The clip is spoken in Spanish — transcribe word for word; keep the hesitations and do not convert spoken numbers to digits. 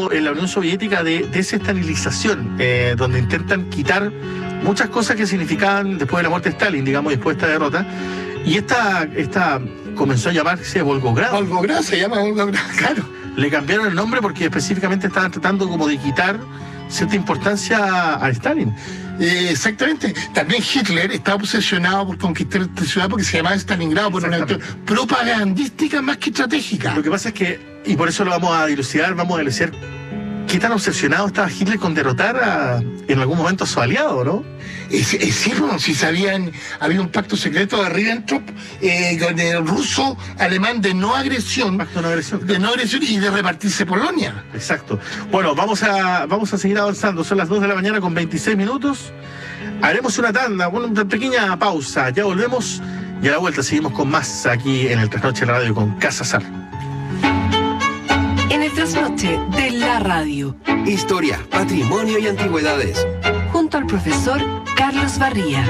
proceso en la Unión Soviética de desestalinización, eh, donde intentan quitar muchas cosas que significaban después de la muerte de Stalin, digamos, después de esta derrota. Y esta, esta comenzó a llamarse Volgograd. Volgograd, se llama Volgograd, claro. Le cambiaron el nombre porque específicamente estaban tratando como de quitar cierta importancia a Stalin. Eh, exactamente. También Hitler estaba obsesionado por conquistar esta ciudad porque se llamaba Stalingrado por una cuestión propagandística más que estratégica. Lo que pasa es que, y por eso lo vamos a dilucidar, vamos a dilucidar qué tan obsesionado estaba Hitler con derrotar a, en algún momento a su aliado, ¿no? Es, es, sí, bueno, si sabían, había un pacto secreto de Ribbentrop eh, con el ruso alemán de no agresión, Pacto de no agresión, de no agresión y de repartirse Polonia. Exacto. Bueno, vamos a, vamos a seguir avanzando. Son las dos de la mañana con veintiséis minutos. Haremos una tanda, una pequeña pausa. Ya volvemos y a la vuelta seguimos con más aquí en el Trasnoche de la Radio con Casa Sar. En el Trasnoche de la Radio. Historia, patrimonio y antigüedades. Junto al profesor Carlos Barría.